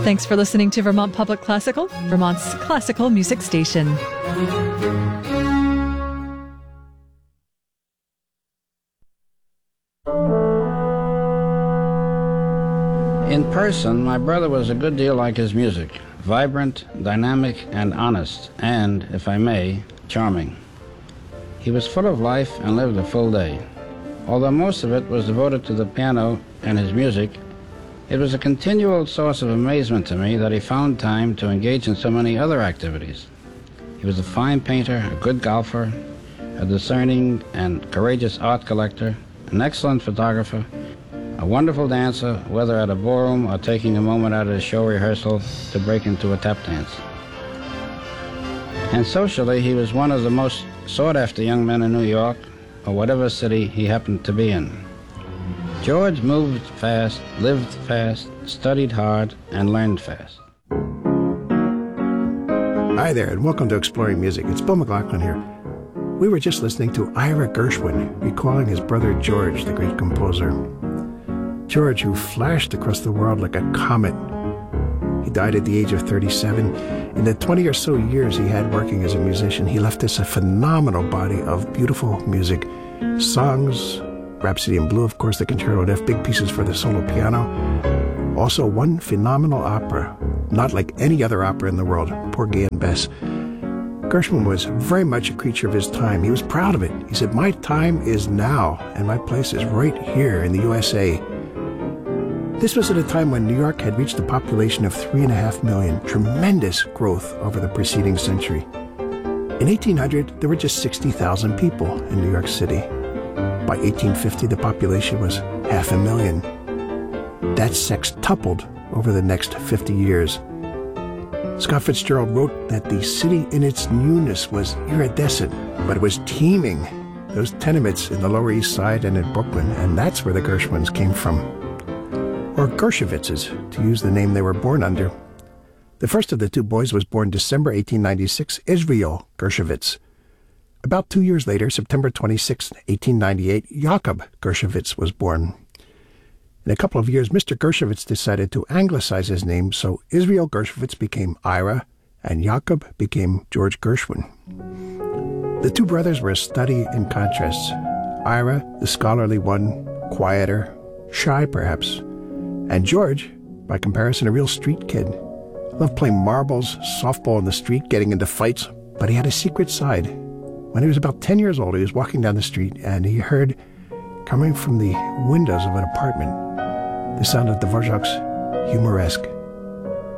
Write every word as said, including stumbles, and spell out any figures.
Thanks for listening to Vermont Public Classical, Vermont's classical music station. In person, my brother was a good deal like his music, vibrant, dynamic, and honest, and, if I may, charming. He was full of life and lived a full day. Although most of it was devoted to the piano and his music, it was a continual source of amazement to me that he found time to engage in so many other activities. He was a fine painter, a good golfer, a discerning and courageous art collector, an excellent photographer, a wonderful dancer, whether at a ballroom or taking a moment out of his show rehearsal to break into a tap dance. And socially, he was one of the most sought-after young men in New York, or whatever city he happened to be in. George moved fast, lived fast, studied hard, and learned fast. Hi there, and welcome to Exploring Music. It's Bill McLaughlin here. We were just listening to Ira Gershwin, recalling his brother George, the great composer. George, who flashed across the world like a comet. He died at the age of thirty-seven. In the twenty or so years he had working as a musician, he left us a phenomenal body of beautiful music. Songs, Rhapsody in Blue, of course, the Concerto in F, big pieces for the solo piano. Also one phenomenal opera, not like any other opera in the world, Porgy and Bess. Gershwin was very much a creature of his time. He was proud of it. He said, "My time is now, and my place is right here in the U S A." This was at a time when New York had reached a population of three and a half million, tremendous growth over the preceding century. In eighteen hundred, there were just sixty thousand people in New York City. By eighteen fifty, the population was half a million. That sextupled over the next fifty years. Scott Fitzgerald wrote that the city in its newness was iridescent, but it was teeming. Those tenements in the Lower East Side and in Brooklyn, and that's where the Gershwins came from. Or Gershowitzes, to use the name they were born under. The first of the two boys was born December eighteen ninety-six, Israel Gershowitz. About two years later, September twenty-sixth, eighteen ninety-eight, Jakob Gershowitz was born. In a couple of years, Mister Gershowitz decided to anglicize his name, so Israel Gershowitz became Ira, and Jakob became George Gershwin. The two brothers were a study in contrasts. Ira, the scholarly one, quieter, shy perhaps, and George, by comparison, a real street kid. Loved playing marbles, softball in the street, getting into fights, but he had a secret side. When he was about ten years old, he was walking down the street, and he heard, coming from the windows of an apartment, the sound of Dvorak's Humoresque.